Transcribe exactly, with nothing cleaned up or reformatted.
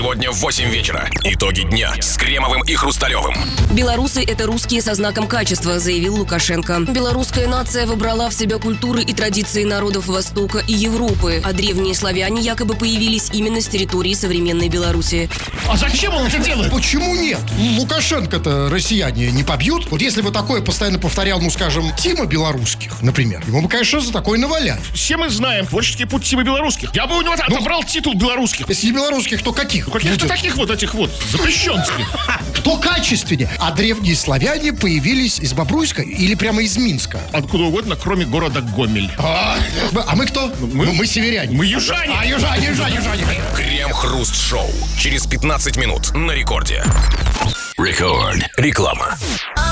Сегодня в восемь вечера. Итоги дня с Кремовым и Хрусталевым. Белорусы – это русские со знаком качества, заявил Лукашенко. Белорусская нация вобрала в себя культуры и традиции народов Востока и Европы, а древние славяне якобы появились именно с территории современной Беларуси. А зачем он это делает? Почему нет? Лукашенко-то россияне не побьют. Вот если бы такое постоянно повторял, ну, скажем, Тима Белорусских, например, ему бы, конечно, за такое наваляли. Все мы знаем творческий путь Тима Белорусских. Я бы у него Ну, отобрал титул белорусских. Если не белорусских, то каких? Ну, каких-то Будет? таких вот этих вот запрещенских. Кто качественнее? А древние славяне появились из Бобруйска или прямо из Минска? Откуда угодно, кроме города Гомель. А, а мы кто? Мы- Ну, мы северяне. Мы южане. А, южане, южане, южане. Крем-хруст-шоу. Через пятнадцать минут на рекорде. Рекорд. Реклама.